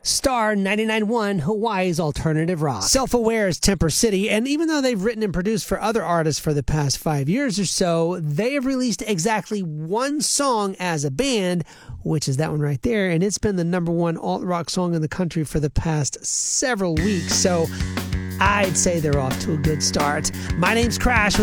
Star 99.1, Hawaii's alternative rock. Self-aware is Temper City, and even though they've written and produced for other artists for the past 5 years or so, they have released exactly one song as a band, which is that one right there, and it's been the #1 alt-rock song in the country for the past several weeks, so I'd say they're off to a good start. My name's Crash with